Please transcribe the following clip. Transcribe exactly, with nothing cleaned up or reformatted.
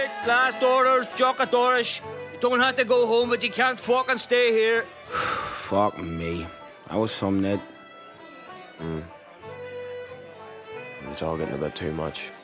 right, last orders, Jocadorish. You don't have to go home, but you can't fucking stay here. Fuck me. That was some, Ned. Mm. It's all getting a bit too much.